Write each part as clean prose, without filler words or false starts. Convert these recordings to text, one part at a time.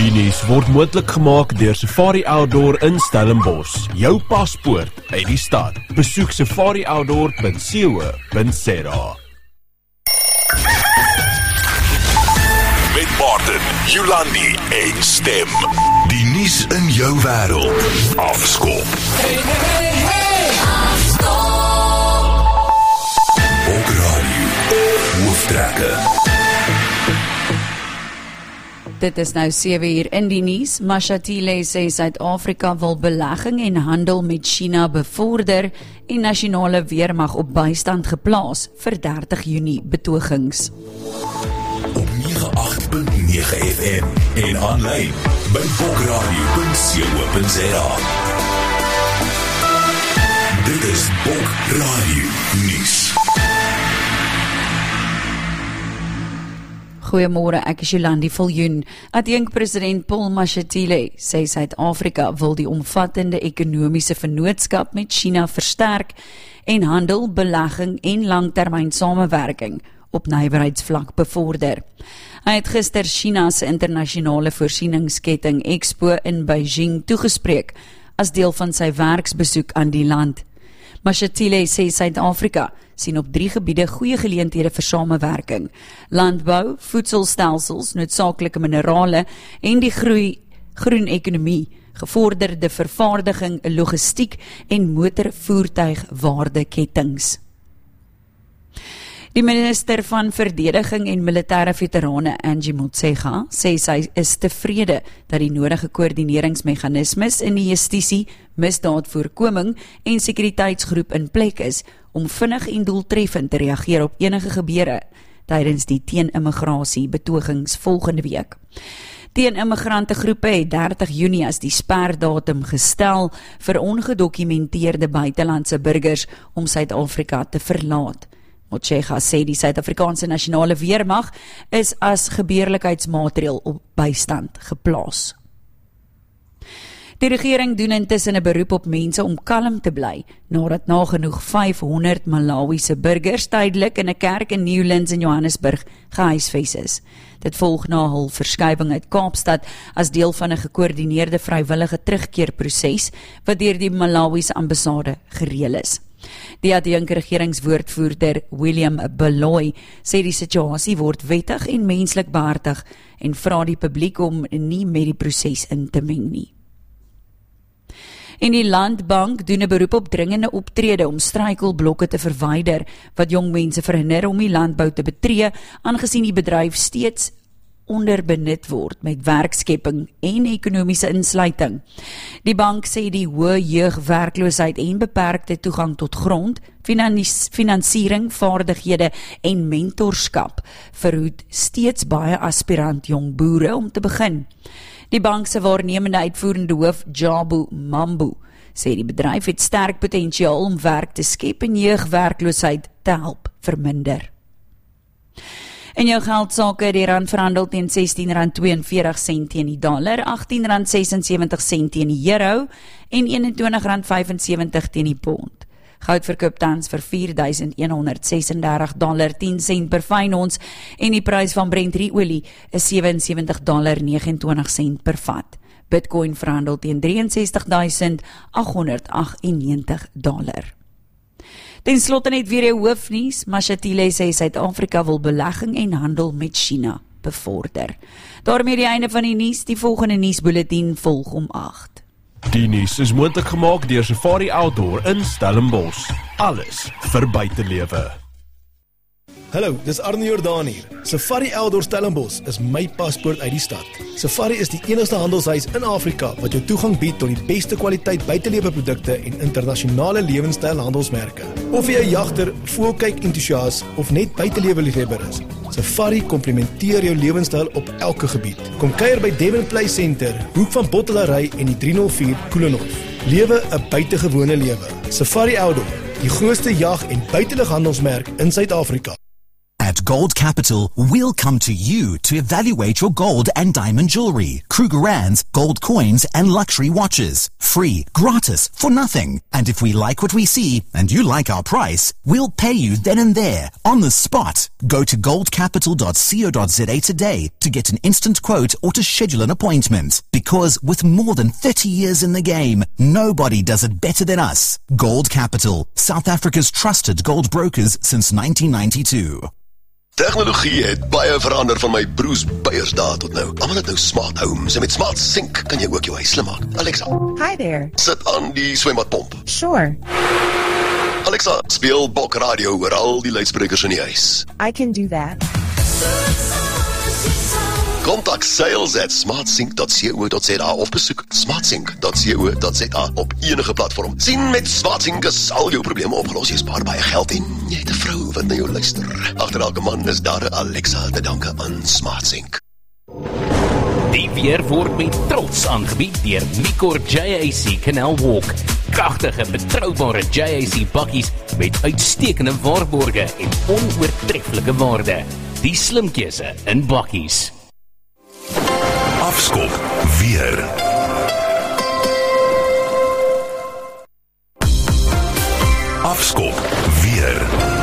Die nuus word moontlik gemaak deur Safari Outdoor in Stellenbosch. Jou paspoort uit die stad. Besoek safarioutdoor.co.za. Met Martin, Jolandi en Stem. Die nuus in jou wêreld. Afskop. Hey, afskop. Ook radio. Hooftrekker. Dit is nou 7 uur in die nuus. Mashatile sê Suid-Afrika wil belegging en handel met China bevorder en nasionale weermag op bystand geplaas vir 30 Junie betogings. Op 98.9 FM en aanlyn by bokradio.co.za. Dit is Bok Radio Nuus. Goeiemôre, ek is Jolandi Viljoen. Adjunk-president Paul Mashatile sê Suid-Afrika wil die omvattende ekonomiese vennootskap met China versterk en handel, belegging en langtermyn samewerking op nywerheidsvlak bevorder. Hy het gister China se internasionale voorsieningsketting Expo in Beijing toegespreek as deel van sy werksbesoek aan die land. Mashatile sê Suid-Afrika sien op 3 gebiede goeie geleenthede vir samewerking: landbou, voedselstelsels, noodsaaklike minerale en die groen ekonomie, gevorderde vervaardiging, logistiek en motorvoertuigwaardeketings. Die minister van Verdediging en Militêre Veterane, Angie Motshekga, sê sy is tevrede dat die nodige koördineringsmeganismes in die justisie, misdaadvoorkoming en sekuriteitsgroep in plek is om vinnig en doeltreffend te reageer op enige gebeure tydens die teen-immigrasie betogings volgende week. Teen-immigrante groepe het 30 Junie as die sperdatum gestel vir ongedokumenteerde buitelandse burgers om Suid-Afrika te verlaat. Motshekga sê die Suid-Afrikaanse nasionale weermag is as gebeurlikheidsmaatreël op bystand geplaas. Die regering doen intussen 'n beroep op mense om kalm te bly, nadat nagenoeg 500 Malawiese burgers tydelik in 'n kerk in Newlands in Johannesburg gehuisves is. Dit volg na hul verskywing uit Kaapstad as deel van 'n gekoördineerde vrywillige terugkeerproses wat deur die Malawiese ambassade gereël is. Die adjunk-regeringswoordvoerder William Baloyi sê die situasie word wettig en menslik behartig en vra die publiek om nie met die proses in te meng nie. En die Landbank doen 'n beroep op dringende optrede om struikelblokke te verwyder wat jong mense verhinder om die landbou te betree, aangesien die bedryf steeds onderbenut word met werkskepping en ekonomiese insluiting. Die bank sê die hoë jeugwerkloosheid en beperkte toegang tot grond, finansiering, vaardighede en mentorskap verhoed steeds baie aspirant jong boere om te begin. Die bank se waarnemende uitvoerende hoof Jabu Mambu sê die bedryf het sterk potensiaal om werk te skep en jeugwerkloosheid te help verminder. In jou geldsake, die rand verhandel teen R16.42 teen die dollar, R18.76 teen die euro en R21.75 teen die pond. Goud verkoop tans vir $4.136.10 per fyn ons en die prys van Brent olie is $77.29 per vat. Bitcoin verhandel teen $63.898. Ten slotte net weer jou hoofnuus. Mashatile sê Suid-Afrika wil belegging en handel met China bevorder. Daarmee die einde van die nuus. Die volgende nuusbulletin volg om 8. Die nuus is moontlik gemaak deur Safari Outdoor in Stellenbosch. Alles vir buitelewe. Hallo, dis Arne Jordaan hier. Safari Outdoor Stellenbosch is my paspoort uit die stad. Safari is die enigste handelshuis in Afrika wat jou toegang bied tot die beste kwaliteit buiteleweprodukte en internasionale lewenstyl handelsmerke. Of jy 'n jagter, voëlkyk entoesias of net buiteleweliefhebber is, Safari komplementeer jou lewenstyl op elke gebied. Kom kuier by Devon Play Center, hoek van Bottelary en die 304 Koelenhof. Lewe 'n buitengewone lewe. Safari Outdoor, die grootste jag- en buitelighandelsmerk in Suid-Afrika. At Gold Capital, we'll come to you to evaluate your gold and diamond jewelry, Krugerrands, gold coins, and luxury watches. Free, gratis, for nothing. And if we like what we see, and you like our price, we'll pay you then and there, on the spot. Go to goldcapital.co.za today to get an instant quote or to schedule an appointment. Because with more than 30 years in the game, nobody does it better than us. Gold Capital, South Africa's trusted gold brokers since 1992. Tegnologie het baie verander van my broers Beiersdae tot nou. Almal het nou smart homes en met smart sink kan jy ook jou huis slim maak. Alexa, Hi there. sit aan die swembadpomp. Sure, Alexa, speel Bok Radio oor al die luidsprekers in die huis. I can do that. Kontak sales@smartsync.co.za of besoek smartsync.co.za op enige platform. Sien, met SmartSync is al jou probleme opgelos. Jy spaar baie geld en jy het 'n vrou wat na jou luister. Agter elke man is daar 'n Alexa te danke aan SmartSync. Die weer word met trots aangebied deur Micor JAC Canal Walk. Kragtige, betroubare JAC bakkies met uitstekende waarborge en onoortreffelike waarde. Die slim keuse in bakkies. Afskop weer. Afskop weer.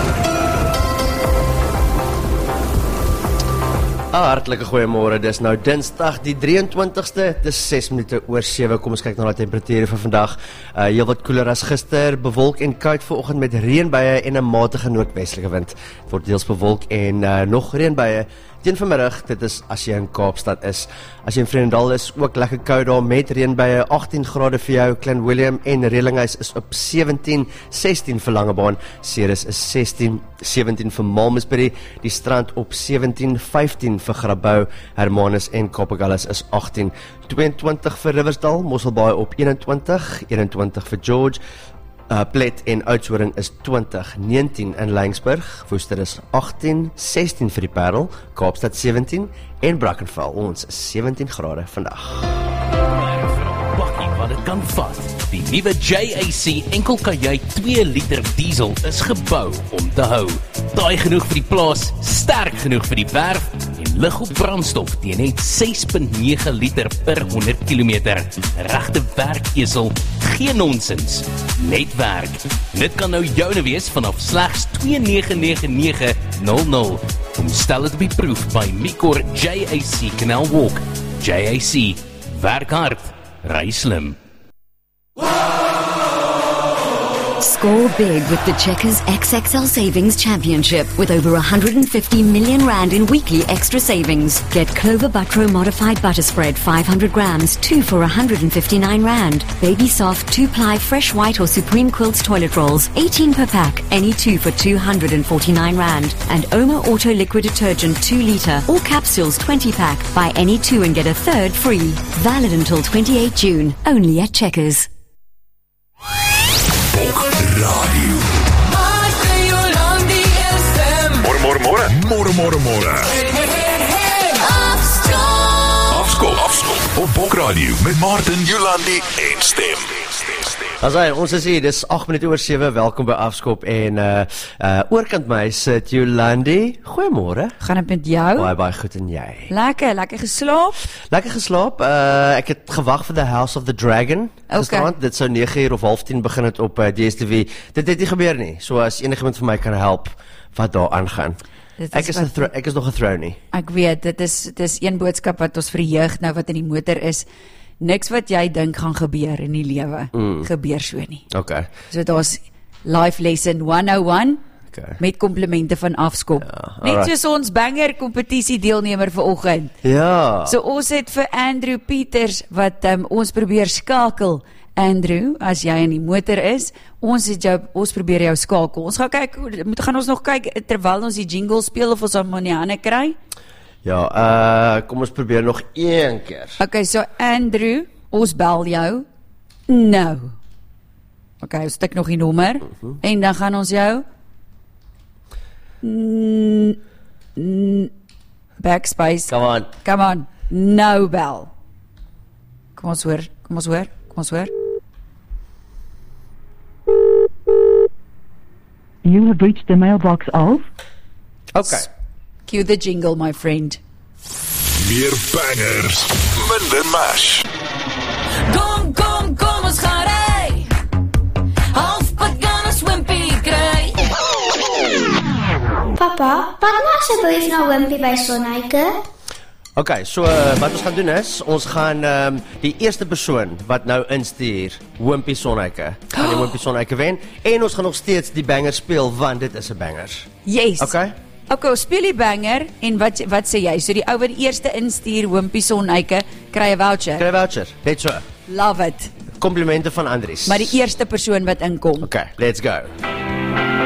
Hartlike goeiemôre, dis nou Dinsdag die 23ste, dis 6 minute oor 7, kom ons kyk na die temperature vir vandag. Heel wat koeler as gister, bewolk en koud vanoggend met reënbuie en 'n matige noordwestelike wind. Het word deels bewolk en nog reënbuie teen vanmiddag, dit is as jy in Kaapstad is. As jy in Vredendal is, ook lekker koud daar met reënbuie, 18 grade vir jou, Klein Willem en Relinghuis is op 17, 16 vir Langebaan, Ceres is 16, 17 vir Malmesbury, die Strand op 17, 15 vir Grabouw, Hermanus en Kapagallas is 18, 22 vir Riversdal, Mosselbaai op 21, 21 vir George, Plet en Oudtshoorn is 20, 19 in Laingsburg, Woester is 18, 16 vir die Parel, Kaapstad 17 en Brackenfell, ons is 17 grade vandag. Bakkie wat dit kan vat. Die nuwe JAC enkelkajuit 2 liter diesel is gebou om te hou. Taai genoeg vir die plaas, sterk genoeg vir die werf en lig op brandstof teen net 6.9 liter per 100 kilometer. Regte werkesel, geen nonsens, net werk. Dit kan nou joune wees vanaf slegs 2,99900. Kom stel dit op die proef by Micor JAC Canal Walk. JAC, werk hard, ry slim. Score big with the Checkers XXL Savings Championship with over 150 million rand in weekly extra savings. Get Clover Butro Modified Butter Spread 500 grams, 2 for 159 rand. Baby Soft 2-ply fresh white or Supreme Quilts toilet rolls, 18 per pack, any 2 for 249 rand. And Oma Auto Liquid Detergent 2 litre or capsules 20 pack. Buy any 2 and get a third free. Valid until 28 June. Only at Checkers. Radio. Môre. Afskop op Bok Radio met Martin, Jolandi en Stem. Ons is hier, dis 8 minute oor 7, welkom by Afskop en oorkant my sit Jolandi. Goeiemôre. Gaan dit met jou? Baie goed en jy? Lekker geslaap? Lekker geslaap, ek het gewag vir The House of the Dragon. Gisterand, dit sou 9:00 of 9:30 begin het op DStv. Dit het nie gebeur nie, so as enigiemand vir my kan help wat daar aangaan. Ek is nog 'n thronie. Ek weet, dit is een boodskap wat ons vir die jeug nou wat in die motor is. Niks wat jy dink gaan gebeur in die lewe, gebeur so nie. Okay. So daar's Life Lesson 101, met komplimente van Afskop. Ja, net soos ons banger kompetisie deelnemer vanoggend. Ja. So ons het vir Andrew Peters wat ons probeer skakel. Andrew, as jy in die motor is, ons probeer jou skakel. Ons gaan kyk, gaan ons nog kyk terwyl ons die jingle speel of ons hom in die hande kry? Ja, kom ons probeer nog een keer. Okay, so Andrew, ons bel jou nou. Okay, ons tik nog die nommer en dan gaan ons jou backspace. Come on, nou bel. Kom ons hoor. You have reached the mailbox of Okay. Cue the jingle, my friend. Meer bangers, minder mash. Kom, ons gaan ry. Halfpad gaan ons Wimpy kry. Papa, pak maar asseblief nou Wimpy by Sonneke. Okay, so wat ons gaan doen is, ons gaan die eerste persoon wat nou instuur, Wimpy Sonneke, gaan die Wimpy Sonneke wen, en ons gaan nog steeds die banger speel, want dit is 'n banger. Yes. Okay? Okay, ons speel die banger, en wat sê jy? So die ou wat die eerste instuur, Wimpy Sonneke, kry 'n voucher. Kry 'n voucher, net so. Love it. Komplimente van Andries. Maar die eerste persoon wat inkom. Okay, let's go.